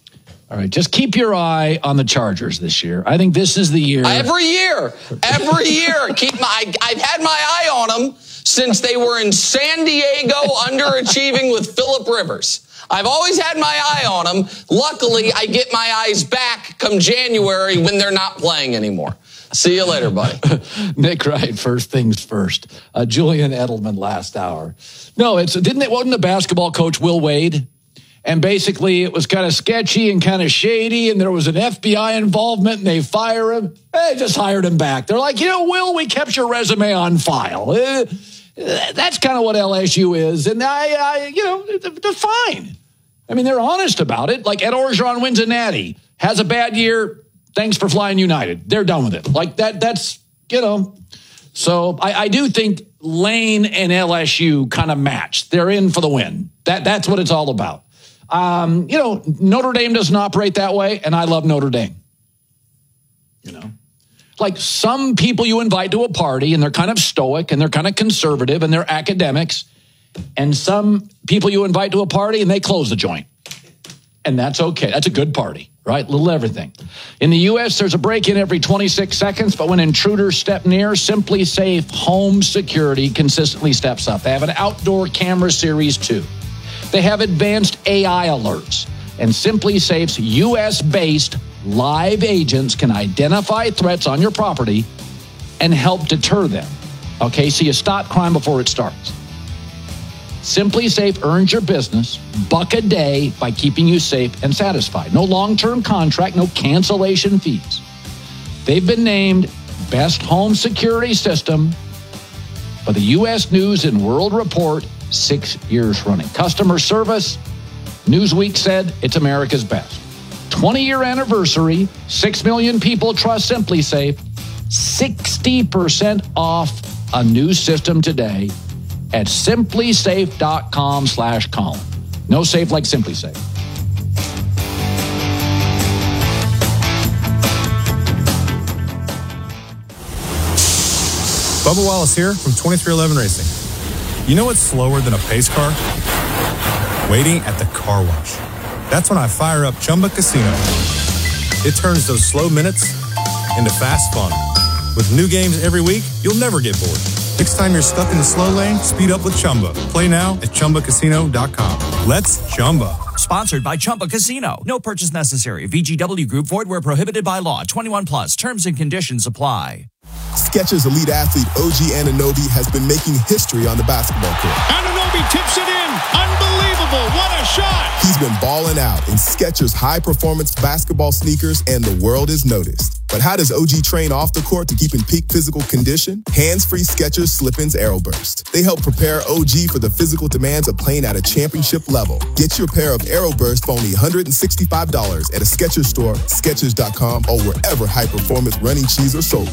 All right, just keep your eye on the Chargers this year. I think this is the year. Every year, every year, keep my. I, I've had my eye on them since they were in San Diego underachieving with Phillip Rivers. I've always had my eye on them. Luckily, I get my eyes back come January when they're not playing anymore. See you later, buddy. Nick Wright, first things first. Uh, Julian Edelman last hour. No, it's didn't it wasn't the basketball coach Will Wade? And basically it was kind of sketchy and kind of shady, and there was an F B I involvement, and they fire him. They just hired him back. They're like, you know, Will, we kept your resume on file. Uh, That's kind of what L S U is. And I, I you know, they're fine. I mean, they're honest about it. Like Ed Orgeron wins a natty, has a bad year. Thanks for flying United. They're done with it. Like that, that's, you know. So I, I do think Lane and L S U kind of match. They're in for the win. That That's what it's all about. Um, you know, Notre Dame doesn't operate that way, and I love Notre Dame. You know? Like some people you invite to a party and they're kind of stoic and they're kind of conservative and they're academics. And some people you invite to a party and they close the joint. And that's okay. That's a good party, right? Little everything. In the U S, there's a break-in every twenty-six seconds, but when intruders step near, Simply Safe Home Security consistently steps up. They have an outdoor camera series too. They have advanced A I alerts. And Simply Safe's U S-based live agents can identify threats on your property and help deter them. Okay, so you stop crime before it starts. Simply Safe earns your business buck a day by keeping you safe and satisfied. No long-term contract, no cancellation fees. They've been named Best Home Security System by the U S News and World Report six years running. Customer service, Newsweek said it's America's best. twenty-year anniversary, six million people trust Simply Safe, sixty percent off a new system today at simplysafe.com slash Colin. No safe like Simply Safe. Bubba Wallace here from twenty-three eleven Racing. You know what's slower than a pace car? Waiting at the car wash. That's when I fire up Chumba Casino. It turns those slow minutes into fast fun. With new games every week, you'll never get bored. Next time you're stuck in the slow lane, speed up with Chumba. Play now at Chumba Casino dot com. Let's Chumba. Sponsored by Chumba Casino. No purchase necessary. V G W Group. Void where prohibited by law. twenty-one plus. Terms and conditions apply. Skechers elite athlete O G Anunoby has been making history on the basketball court. Anunoby tips it in. Unbelievable. What a shot. He's been balling out in Skechers high-performance basketball sneakers, and the world has noticed. But how does O G train off the court to keep in peak physical condition? Hands-free Skechers Slip-ins Aeroburst. They help prepare O G for the physical demands of playing at a championship level. Get your pair of Aeroburst for only one hundred sixty-five dollars at a Skechers store, Skechers dot com, or wherever high-performance running shoes are sold.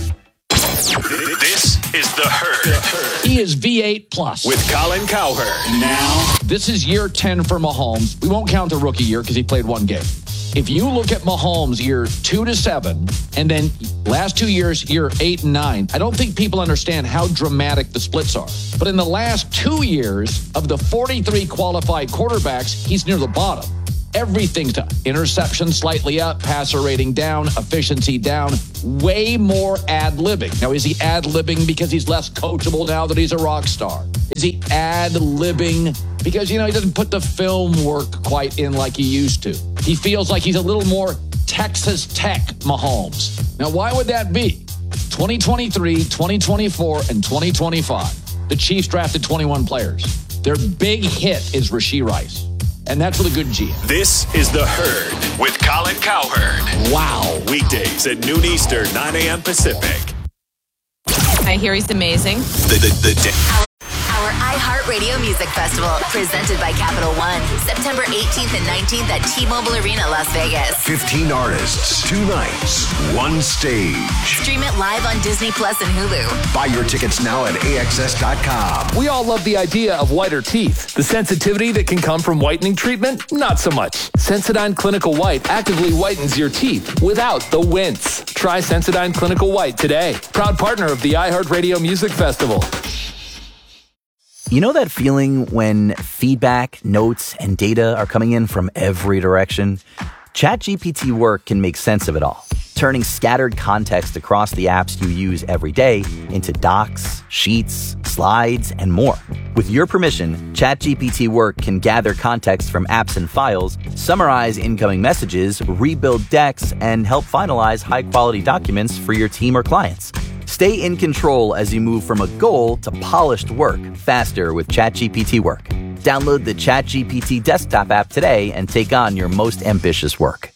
This is The Herd. He is V eight plus. With Colin Cowherd. Now, this is year ten for Mahomes. We won't count the rookie year because he played one game. If you look at Mahomes year two to seven, and then last two years, year eight and nine, I don't think people understand how dramatic the splits are. But in the last two years, of the forty-three qualified quarterbacks, he's near the bottom. Everything's done. Interception slightly up, passer rating down, efficiency down, way more ad-libbing. Now, is he ad-libbing because he's less coachable now that he's a rock star? Is he ad-libbing because, you know, he doesn't put the film work quite in like he used to? He feels like he's a little more Texas Tech Mahomes. Now, why would that be? twenty twenty-three, twenty twenty-four, and twenty twenty-five. The Chiefs drafted twenty-one players. Their big hit is Rashee Rice. And that's with a good G M. This is The Herd with Colin Cowherd. Wow. Weekdays at noon Eastern, nine a.m. Pacific. I hear he's amazing. The, the, the, our, our iHeartRadio Music Festival, presented by Capital One, September eighteenth and nineteenth at T-Mobile Arena, Las Vegas. fifteen artists, two nights, one stage. Stream it live on Disney Plus and Hulu. Buy your tickets now at A X S dot com. We all love the idea of whiter teeth. The sensitivity that can come from whitening treatment, not so much. Sensodyne Clinical White actively whitens your teeth without the wince. Try Sensodyne Clinical White today. Proud partner of the iHeartRadio Music Festival. You know that feeling when feedback, notes, and data are coming in from every direction? ChatGPT Work can make sense of it all, turning scattered context across the apps you use every day into docs, sheets, slides, and more. With your permission, ChatGPT Work can gather context from apps and files, summarize incoming messages, rebuild decks, and help finalize high-quality documents for your team or clients. Stay in control as you move from a goal to polished work faster with ChatGPT Work. Download the ChatGPT desktop app today and take on your most ambitious work.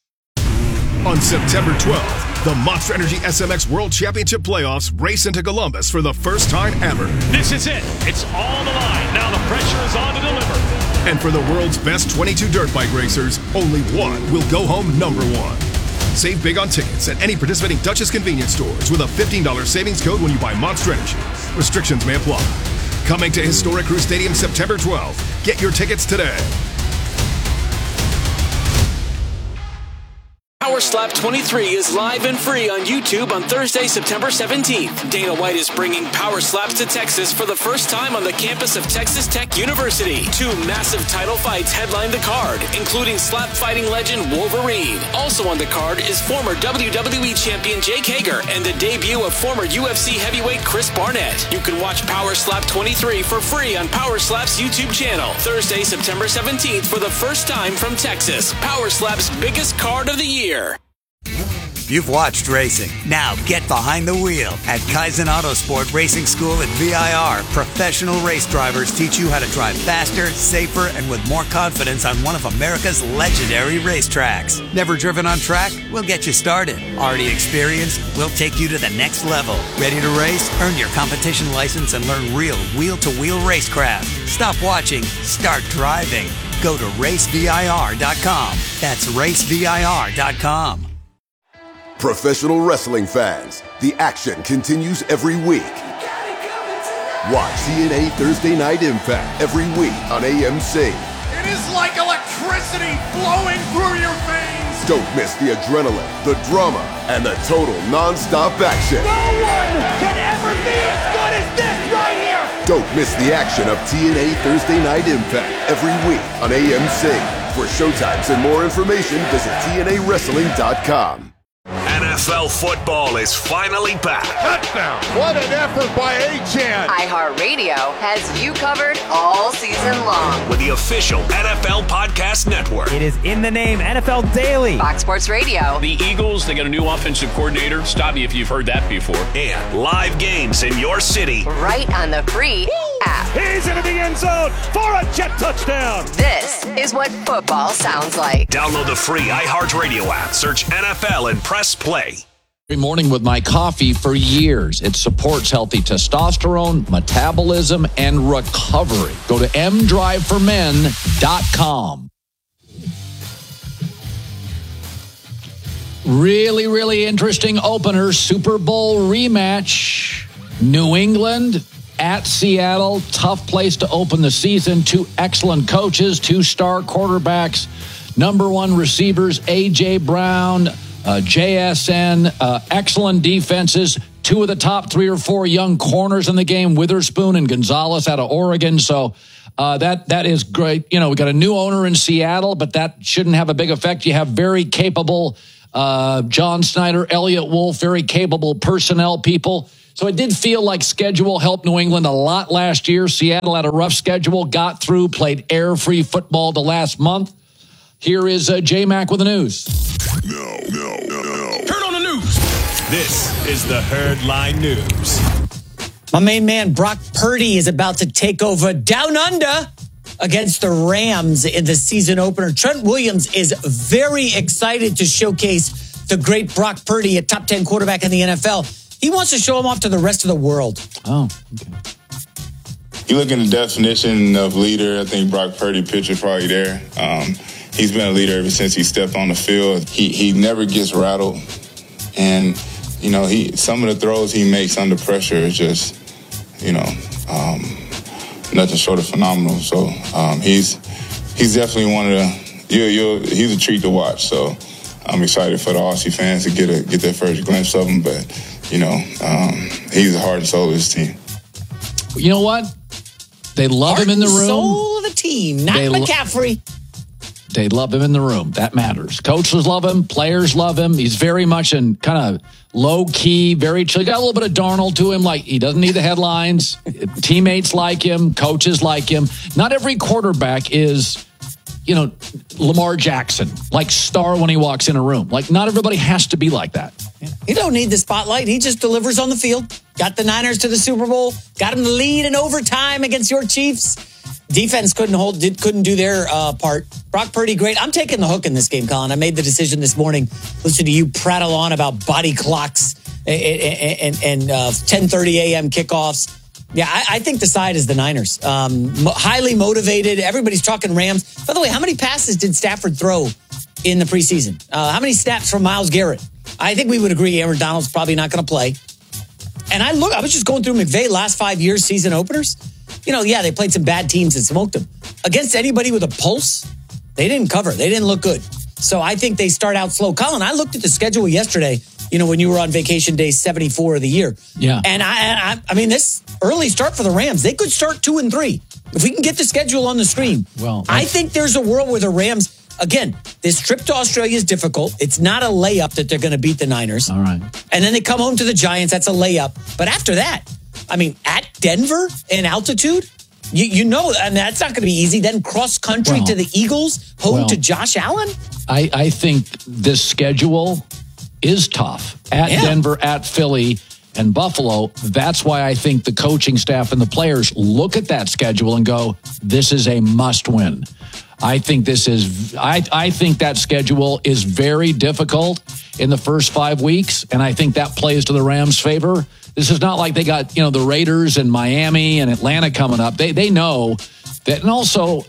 On September twelfth, the Monster Energy S M X World Championship Playoffs race into Columbus for the first time ever. This is it. It's all the line. Now the pressure is on to deliver. And for the world's best twenty-two dirt bike racers, only one will go home number one. Save big on tickets at any participating Dutchess convenience stores with a fifteen dollars savings code when you buy Monster Energy. Restrictions may apply. Coming to Historic Crew Stadium September twelfth. Get your tickets today. Power Slap twenty-three is live and free on YouTube on Thursday, September seventeenth. Dana White is bringing Power Slaps to Texas for the first time on the campus of Texas Tech University. Two massive title fights headline the card, including slap fighting legend Wolverine. Also on the card is former W W E champion Jake Hager and the debut of former U F C heavyweight Chris Barnett. You can watch Power Slap twenty-three for free on Power Slap's YouTube channel. Thursday, September seventeenth for the first time from Texas. Power Slap's biggest card of the year. You've watched racing. Now get behind the wheel. At Kaizen Autosport Racing School at V I R, professional race drivers teach you how to drive faster, safer, and with more confidence on one of America's legendary racetracks. Never driven on track? We'll get you started. Already experienced? We'll take you to the next level. Ready to race? Earn your competition license and learn real wheel-to-wheel racecraft. Stop watching. Start driving. Go to race V I R dot com. That's race V I R dot com. Professional wrestling fans, the action continues every week. Watch T N A Thursday Night Impact every week on A M C. It is like electricity flowing through your veins. Don't miss the adrenaline, the drama, and the total non-stop action. No one can ever be as good as this right here. Don't miss the action of T N A Thursday Night Impact every week on A M C. For showtimes and more information, visit T N A wrestling dot com. N F F L football is finally back. Touchdown. What an effort by Achane. iHeartRadio has you covered all season long. With the official N F L Podcast Network. It is in the name, N F L Daily. Fox Sports Radio. The Eagles, they got a new offensive coordinator. Stop me if you've heard that before. And live games in your city. Right on the free app. He's into the end zone for a jet touchdown. This is what football sounds like. Download the free iHeartRadio app. Search N F L and press play. Every morning with my coffee for years. It supports healthy testosterone, metabolism, and recovery. Go to m drive for men dot com. Really, really interesting opener. Super Bowl rematch. New England at Seattle. Tough place to open the season. Two excellent coaches, two star quarterbacks, number one receivers, A J. Brown, uh, J S N, uh, excellent defenses. Two of the top three or four young corners in the game, Witherspoon and Gonzalez out of Oregon. So uh, that that is great. You know, we got a new owner in Seattle, but that shouldn't have a big effect. You have very capable uh, John Snyder, Elliott Wolf, very capable personnel people. So it did feel like schedule helped New England a lot last year. Seattle had a rough schedule, got through, played air-free football the last month. Here is uh, J-Mac with the news. No, no, no, no. Turn on the news. This is the Herd Line News. My main man, Brock Purdy, is about to take over Down Under against the Rams in the season opener. Trent Williams is very excited to showcase the great Brock Purdy, a top ten quarterback in the N F L. He wants to show him off to the rest of the world. Oh, okay. You look at the definition of leader, I think Brock Purdy picture probably there. Um, he's been a leader ever since he stepped on the field. He he never gets rattled. And, you know, he some of the throws he makes under pressure is just, you know, um, nothing short of phenomenal. So um, he's he's definitely one of the, you you he's a treat to watch. So I'm excited for the Aussie fans to get a get their first glimpse of him. But, you know, um, he's the heart and soul of this team. You know what? They love Heart him in the and room. soul of the team, not They lo- McCaffrey. They love him in the room. That matters. Coaches love him. Players love him. He's very much in kind of low key, very chill. Got a little bit of Darnold to him. Like, he doesn't need the headlines. Teammates like him. Coaches like him. Not every quarterback is, you know, Lamar Jackson, like star when he walks in a room. Like, not everybody has to be like that. He don't need the spotlight. He just delivers on the field. Got the Niners to the Super Bowl. Got him the lead in overtime against your Chiefs. Defense couldn't hold, did, couldn't do their uh, part. Brock Purdy, great. I'm taking the hook in this game, Colin. I made the decision this morning. Listen to you prattle on about body clocks and, and, and uh, ten thirty a.m. kickoffs. Yeah, I, I think the side is the Niners. Um, mo- highly motivated. Everybody's talking Rams. By the way, how many passes did Stafford throw in the preseason? Uh, how many snaps from Myles Garrett? I think we would agree Aaron Donald's probably not going to play. And I look, I was just going through McVay last five years season openers. You know, yeah, they played some bad teams and smoked them. Against anybody with a pulse, they didn't cover. They didn't look good. So I think they start out slow. Colin, I looked at the schedule yesterday, you know, when you were on vacation day seventy-four of the year. Yeah. And I, I, I mean, this early start for the Rams, they could start two and three. If we can get the schedule on the screen. Well, I think there's a world where the Rams, again, this trip to Australia is difficult. It's not a layup that they're going to beat the Niners. All right. And then they come home to the Giants. That's a layup. But after that, I mean, at Denver in altitude, you, you know, and that's not going to be easy. Then cross country Well, to the Eagles, home well, to Josh Allen. I, I think this schedule is tough. At Yeah. Denver, at Philly, and Buffalo. That's why I think the coaching staff and the players look at that schedule and go, this is a must win. I think this is, I, I think that schedule is very difficult in the first five weeks, and I think that plays to the Rams' favor. This is not like they got, you know, the Raiders and Miami and Atlanta coming up. They they know that, and also,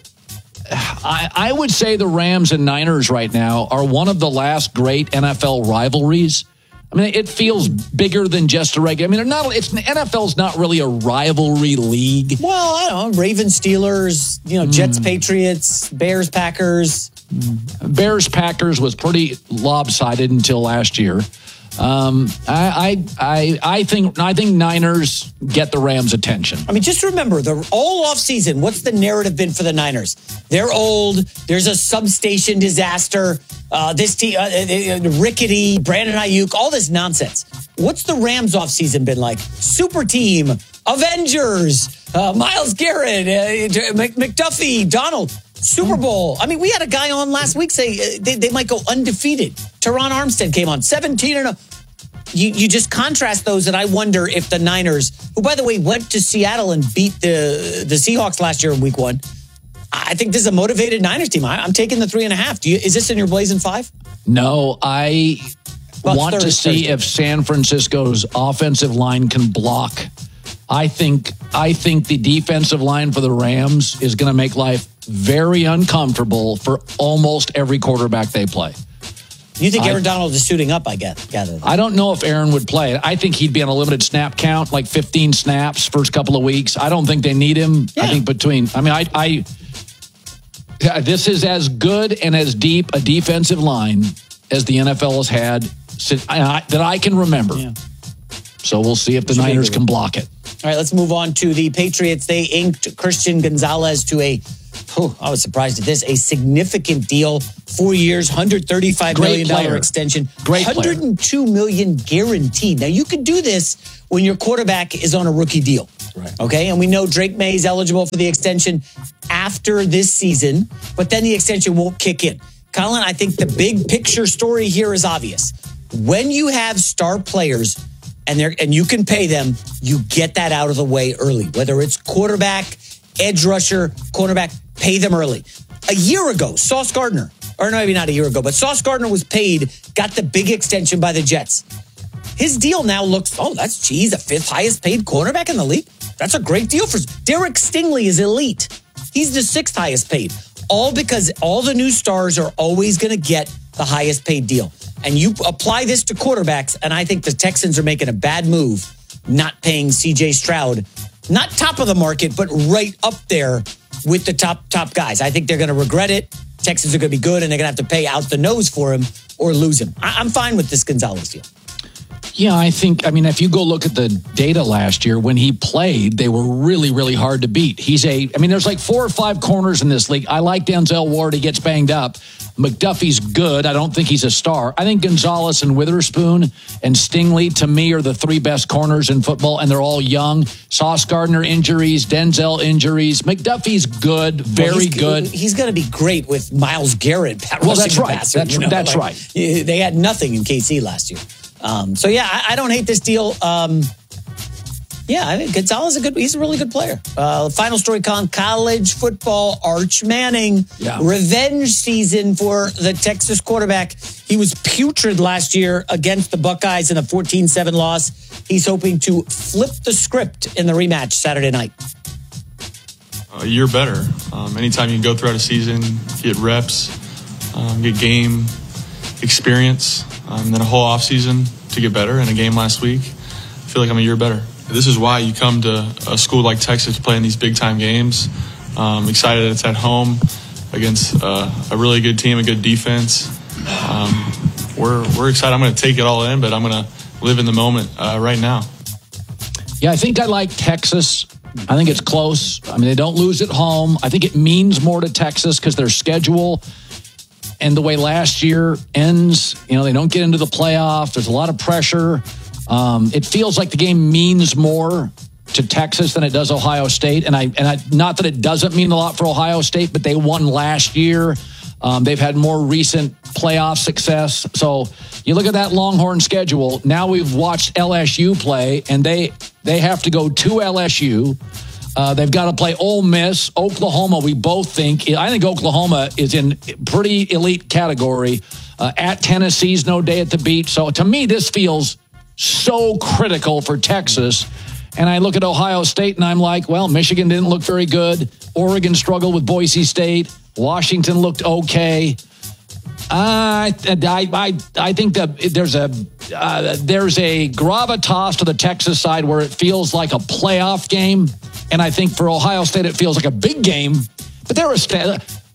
I, I would say the Rams and Niners right now are one of the last great N F L rivalries. I mean, it feels bigger than just a regular. I mean, they're not. It's N F L's not really a rivalry league. Well, I don't know. Ravens, Steelers, you know, Jets, Mm. Patriots, Bears, Packers. Bears Packers was pretty lopsided until last year. Um, I, I, I, I think, I think Niners get the Rams' attention. I mean, just remember the all off season. What's the narrative been for the Niners? They're old. There's a substation disaster. Uh, this team, uh, uh, rickety, Brandon Ayuk, all this nonsense. What's the Rams off season been like? Super team, Avengers, uh, Myles Garrett, uh, McDuffie, Donald. Super Bowl. I mean, we had a guy on last week say uh, they, they might go undefeated. Teron Armstead came on seventeen and a. You, you just contrast those, and I wonder if the Niners, who, by the way, went to Seattle and beat the the Seahawks last year in week one, I think this is a motivated Niners team. I, I'm taking the three and a half. Do you, is this in your Blazing Five? No, I well, want Thursday, to see Thursday. if San Francisco's offensive line can block. I think I think the defensive line for the Rams is going to make life very uncomfortable for almost every quarterback they play. You think Aaron I, Donald is suiting up, I guess? Gather. I don't know if Aaron would play. I think he'd be on a limited snap count, like fifteen snaps first couple of weeks. I don't think they need him. Yeah. I think between, I mean, I, I, this is as good and as deep a defensive line as the N F L has had since, I, that I can remember. Yeah. So we'll see if the Should Niners can block it. All right, let's move on to the Patriots. They inked Christian Gonzalez to a, oh, I was surprised at this, a significant deal. Four years, one hundred thirty-five million dollars extension. Great one hundred two million dollars guaranteed. Now, you could do this when your quarterback is on a rookie deal. Right. Okay, and we know Drake May is eligible for the extension after this season, but then the extension won't kick in. Colin, I think the big picture story here is obvious. When you have star players and they're and you can pay them, you get that out of the way early. Whether it's quarterback, edge rusher, cornerback, pay them early. A year ago, Sauce Gardner, or no, maybe not a year ago, but Sauce Gardner was paid, got the big extension by the Jets. His deal now looks, oh, that's, geez, the fifth highest paid cornerback in the league. That's a great deal for Derek Stingley is elite. He's the sixth highest paid. All because all the new stars are always going to get the highest paid deal. And you apply this to quarterbacks, and I think the Texans are making a bad move not paying C J Stroud. Not top of the market, but right up there with the top top guys. I think they're going to regret it. Texans are going to be good, and they're going to have to pay out the nose for him or lose him. I- I'm fine with this Gonzalez deal. Yeah, I think, I mean, if you go look at the data last year, when he played, they were really, really hard to beat. He's a, I mean, there's like four or five corners in this league. I like Denzel Ward. He gets banged up. McDuffie's good. I don't think he's a star. I think Gonzalez and Witherspoon and Stingley, to me, are the three best corners in football, and they're all young. Sauce Gardner injuries, Denzel injuries. McDuffie's good, very well, he's, good. He's going to be great with Myles Garrett. Well, that's right. Passer, that's you know? that's like, right. They had nothing in K C last year. Um, so, yeah, I, I don't hate this deal. Um, yeah, I think Gonzalez is a good, he's a really good player. Uh, final story, Colin, college football, Arch Manning. Yeah. Revenge season for the Texas quarterback. He was putrid last year against the Buckeyes in a fourteen seven loss. He's hoping to flip the script in the rematch Saturday night. A year better. Um, anytime you can go throughout a season, get reps, um, get game experience, um, and then a whole offseason to get better. In a game last week, I feel like I'm a year better. This is why you come to a school like Texas to play in these big-time games. Um, excited it's at home against uh, a really good team, a good defense. Um, we're we're excited. I'm going to take it all in, but I'm going to live in the moment uh, right now. Yeah, I think I like Texas. I think it's close. I mean, they don't lose at home. I think it means more to Texas because their schedule and the way last year ends, you know, they don't get into the playoff. There's a lot of pressure. Um, it feels like the game means more to Texas than it does Ohio State. And I, and I, not that it doesn't mean a lot for Ohio State, but they won last year. Um, they've had more recent playoff success. So you look at that Longhorn schedule. Now we've watched L S U play, and they they have to go to L S U. Uh, they've got to play Ole Miss, Oklahoma. We both think, I think Oklahoma is in pretty elite category. Uh, at Tennessee's no day at the beach. So to me, this feels so critical for Texas. And I look at Ohio State and I'm like, well, Michigan didn't look very good. Oregon struggled with Boise State. Washington looked okay. Uh, I, I, I think that there's a uh, there's a gravitas to the Texas side where it feels like a playoff game. And I think for Ohio State, it feels like a big game. But they're a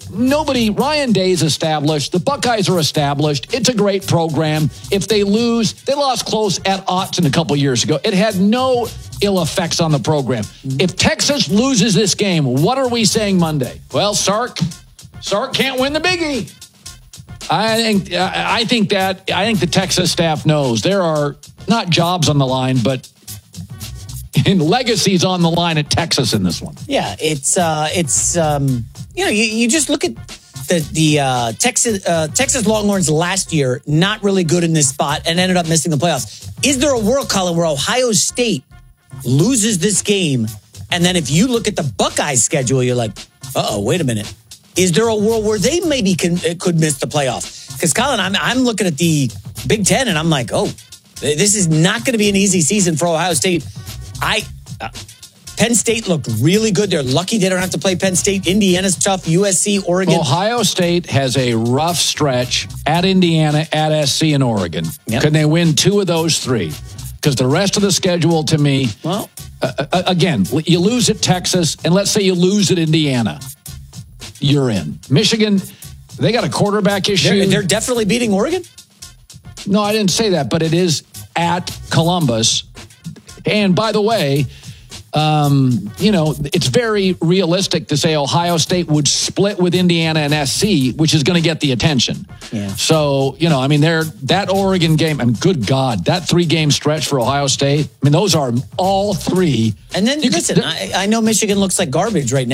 nobody, Ryan Day's established. The Buckeyes are established. It's a great program. If they lose, they lost close at Autzen a couple years ago. It had no ill effects on the program. If Texas loses this game, what are we saying Monday? Well, Sark, Sark can't win the biggie. I think, I think that, I think the Texas staff knows there are not jobs on the line, but and legacies on the line at Texas in this one. Yeah, it's uh, it's um, you know you, you just look at the the uh, Texas uh, Texas Longhorns last year, not really good in this spot and ended up missing the playoffs. Is there a world, Colin, where Ohio State loses this game, and then if you look at the Buckeyes schedule, you're like, uh oh, wait a minute. Is there a world where they maybe can could miss the playoffs? Because Colin, I'm I'm looking at the Big Ten and I'm like, oh, this is not going to be an easy season for Ohio State. I uh, Penn State looked really good. They're lucky they don't have to play Penn State. Indiana's tough. U S C, Oregon. Ohio State has a rough stretch at Indiana, at S C, and Oregon. Yep. Can they win two of those three? Because the rest of the schedule, to me, well, uh, uh, again, you lose at Texas, and let's say you lose at Indiana, you're in. Michigan, they got a quarterback issue. They're, they're definitely beating Oregon? No, I didn't say that, but it is at Columbus. And by the way, um, you know, it's very realistic to say Ohio State would split with Indiana and S C, which is going to get the attention. Yeah. So, you know, I mean, they're that Oregon game, I mean, good God, that three-game stretch for Ohio State, I mean, those are all three. And then, listen, I, I know Michigan looks like garbage right now.